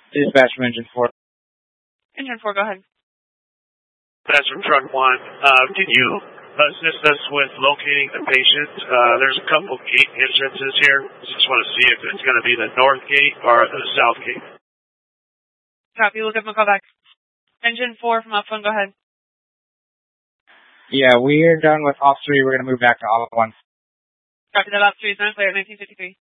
Dispatch from Engine 4. Engine 4, go ahead. That's from Truck 1. Can you assist us with locating the patient? There's a couple gate entrances here. Just want to see if it's going to be the north gate or the south gate. Copy, we'll give them a call back. Engine 4 from Op 1, go ahead. Yeah, we're done with Op 3. We're going to move back to Op 1. Copy that, Op 3 is not clear, 1953.